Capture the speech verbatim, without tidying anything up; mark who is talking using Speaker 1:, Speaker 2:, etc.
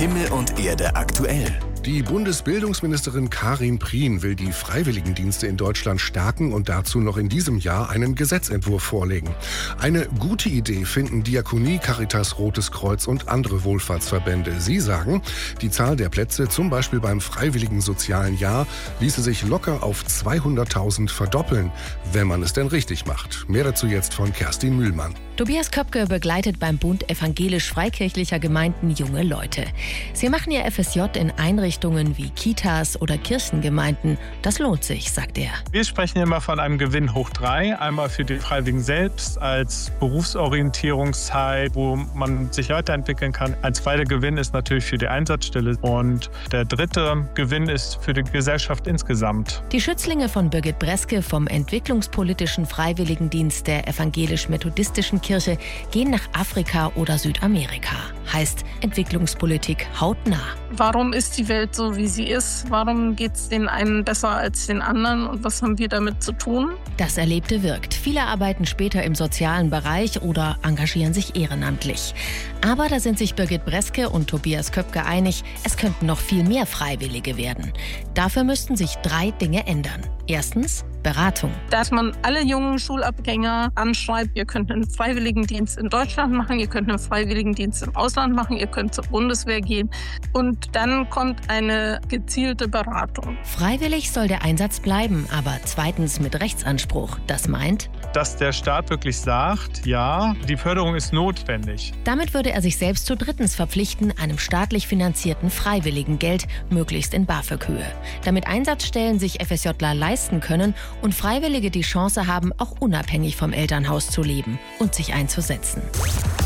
Speaker 1: Himmel und Erde aktuell.
Speaker 2: Die Bundesbildungsministerin Karin Prien will die Freiwilligendienste in Deutschland stärken und dazu noch in diesem Jahr einen Gesetzentwurf vorlegen. Eine gute Idee finden Diakonie, Caritas, Rotes Kreuz und andere Wohlfahrtsverbände. Sie sagen, die Zahl der Plätze, zum Beispiel beim Freiwilligen Sozialen Jahr, ließe sich locker auf zweihunderttausend verdoppeln, wenn man es denn richtig macht. Mehr dazu jetzt von Kerstin Mühlmann.
Speaker 3: Tobias Köpke begleitet beim Bund evangelisch-freikirchlicher Gemeinden junge Leute. Sie machen ihr F S J in Einrichtungen wie Kitas oder Kirchengemeinden. Das lohnt sich, sagt er.
Speaker 4: Wir sprechen immer von einem Gewinn hoch drei. Einmal für die Freiwilligen selbst als Berufsorientierungszeit, wo man sich weiterentwickeln kann. Ein zweiter Gewinn ist natürlich für die Einsatzstelle. Und der dritte Gewinn ist für die Gesellschaft insgesamt.
Speaker 3: Die Schützlinge von Birgit Breske vom Entwicklungspolitischen Freiwilligendienst der evangelisch-methodistischen Kirche gehen nach Afrika oder Südamerika. Heißt Entwicklungspolitik hautnah.
Speaker 5: Warum ist die Welt so, wie sie ist? Warum geht es den einen besser als den anderen? Und was haben wir damit zu tun?
Speaker 3: Das Erlebte wirkt. Viele arbeiten später im sozialen Bereich oder engagieren sich ehrenamtlich. Aber da sind sich Birgit Breske und Tobias Köpke einig, es könnten noch viel mehr Freiwillige werden. Dafür müssten sich drei Dinge ändern. Erstens Beratung.
Speaker 5: Dass man alle jungen Schulabgänger anschreibt, ihr könnt einen Freiwilligendienst in Deutschland machen, ihr könnt einen Freiwilligendienst im Ausland machen, ihr könnt zur Bundeswehr gehen und dann kommt eine gezielte Beratung.
Speaker 3: Freiwillig soll der Einsatz bleiben, aber zweitens mit Rechtsanspruch. Das meint,
Speaker 4: dass der Staat wirklich sagt, ja, die Förderung ist notwendig.
Speaker 3: Damit würde er sich selbst zu drittens verpflichten, einem staatlich finanzierten Freiwilligengeld, möglichst in BAföG-Höhe. Damit Einsatzstellen sich FSJler leisten können und Freiwillige die Chance haben, auch unabhängig vom Elternhaus zu leben und sich einzusetzen.